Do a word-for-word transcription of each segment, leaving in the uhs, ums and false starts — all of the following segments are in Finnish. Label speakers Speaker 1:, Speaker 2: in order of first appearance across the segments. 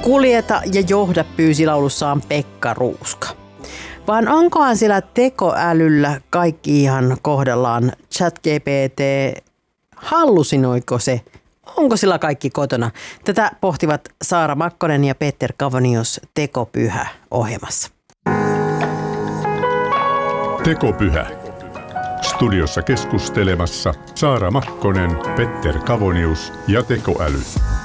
Speaker 1: Kuljeta ja johda pyysi laulussaan Pekka Ruuska. Vaan onkohan sillä tekoälyllä kaikki ihan kohdallaan? ChatGPT, hallusinoiko se? Onko sillä kaikki kotona? Tätä pohtivat Saara Makkonen ja Petter Kavonius Tekopyhä -ohjelmassa.
Speaker 2: Tekopyhä. Studiossa keskustelemassa Saara Makkonen, Petter Kavonius ja tekoäly.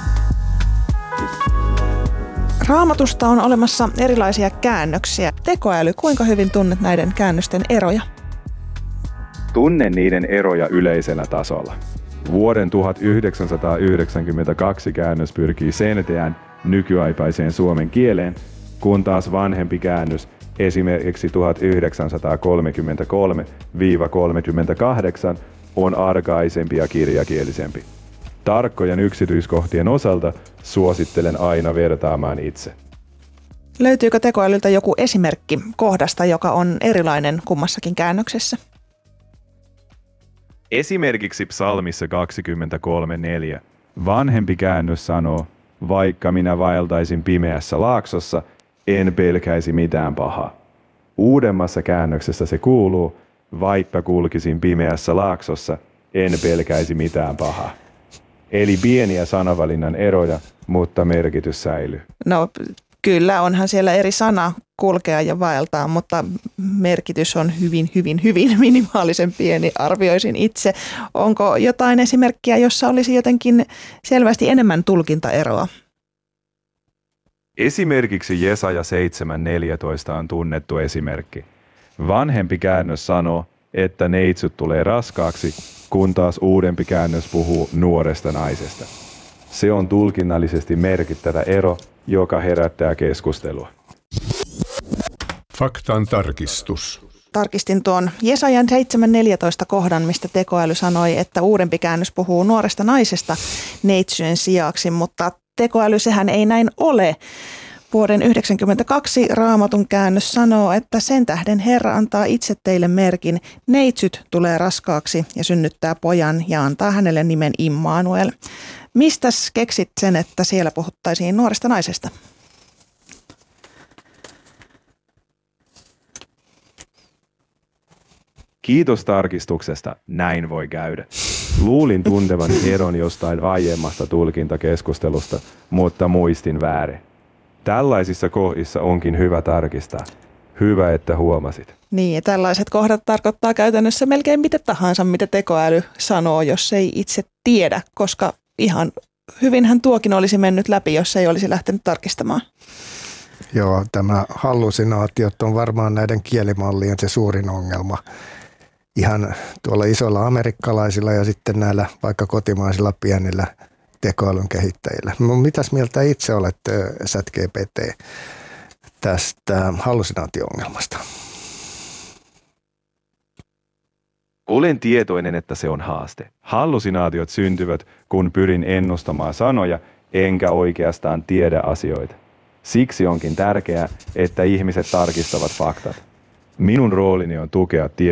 Speaker 3: Raamatusta on olemassa erilaisia käännöksiä. Tekoäly, kuinka hyvin tunnet näiden käännösten eroja?
Speaker 4: Tunnen niiden eroja yleisellä tasolla. Vuoden tuhatyhdeksänsataayhdeksänkymmentäkaksi käännös pyrkii selkeään nykyaikaiseen suomen kieleen, kun taas vanhempi käännös esimerkiksi tuhatyhdeksänsataakolmekymmentäkolme kolmekymmentäkahdeksan on arkaisempi ja kirjakielisempi. Tarkkojen yksityiskohtien osalta suosittelen aina vertaamaan itse.
Speaker 3: Löytyykö tekoälyltä joku esimerkki kohdasta, joka on erilainen kummassakin käännöksessä?
Speaker 4: Esimerkiksi psalmissa kaksikymmentäkolme neljä. Vanhempi käännös sanoo, vaikka minä vaeltaisin pimeässä laaksossa, en pelkäisi mitään pahaa. Uudemmassa käännöksessä se kuuluu, vaikka kulkisin pimeässä laaksossa, en pelkäisi mitään pahaa. Eli pieniä sanavalinnan eroja, mutta merkitys säilyy.
Speaker 3: No kyllä, onhan siellä eri sana kulkea ja vaeltaa, mutta merkitys on hyvin, hyvin, hyvin minimaalisen pieni, arvioisin itse. Onko jotain esimerkkiä, jossa olisi jotenkin selvästi enemmän tulkintaeroa?
Speaker 4: Esimerkiksi Jesaja seitsemän neljätoista on tunnettu esimerkki. Vanhempi käännös sanoo, että neitsyt tulee raskaaksi, kun taas uudempi käännös puhuu nuoresta naisesta. Se on tulkinnallisesti merkittävä ero, joka herättää keskustelua.
Speaker 2: Faktan tarkistus.
Speaker 3: Tarkistin tuon Jesajan seitsemän neljätoista kohdan, mistä tekoäly sanoi, että uudempi käännös puhuu nuoresta naisesta neitsyjen sijaksi, mutta tekoäly sehän ei näin ole. Vuoden yhdeksänkymmentäkaksi Raamatun käännös sanoo, että sen tähden Herra antaa itse teille merkin, neitsyt tulee raskaaksi ja synnyttää pojan ja antaa hänelle nimen Immanuel. Mistäs keksit sen, että siellä puhuttaisiin nuoresta naisesta?
Speaker 4: Kiitos tarkistuksesta, näin voi käydä. Luulin tuntevani eron jostain aiemmasta tulkintakeskustelusta, mutta muistin väärin. Tällaisissa kohdissa onkin hyvä tarkistaa. Hyvä, että huomasit.
Speaker 3: Niin, ja tällaiset kohdat tarkoittaa käytännössä melkein mitä tahansa, mitä tekoäly sanoo, jos ei itse tiedä, koska ihan hyvinhän tuokin olisi mennyt läpi, jos ei olisi lähtenyt tarkistamaan.
Speaker 5: Joo, tämä hallusinaatiot on varmaan näiden kielimallien se suurin ongelma. Ihan tuolla isoilla amerikkalaisilla ja sitten näillä vaikka kotimaisilla pienillä tekoälyn kehittäjillä. Mitäs mieltä itse olette, ChatGPT, tästä hallusinaatio-ongelmasta?
Speaker 4: Olen tietoinen, että se on haaste. Hallusinaatiot syntyvät, kun pyrin ennustamaan sanoja, enkä oikeastaan tiedä asioita. Siksi onkin tärkeää, että ihmiset tarkistavat faktat. Minun roolini on tukea tietoa.